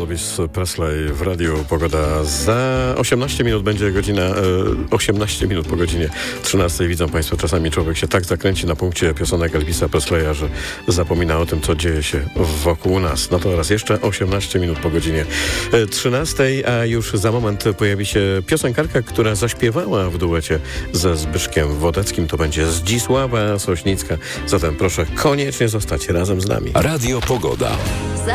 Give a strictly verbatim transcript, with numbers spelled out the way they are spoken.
Elvis Presley w Radiu Pogoda. Za osiemnaście minut będzie godzina, e, osiemnaście minut po godzinie trzynastej. Widzą Państwo, czasami człowiek się tak zakręci na punkcie piosenek Elvisa Presleya, że zapomina o tym, co dzieje się wokół nas. No to raz jeszcze osiemnaście minut po godzinie trzynastej, a już za moment pojawi się piosenkarka, która zaśpiewała w duecie ze Zbyszkiem Wodeckim. To będzie Zdzisława Sośnicka. Zatem proszę koniecznie zostać razem z nami. Radio Pogoda.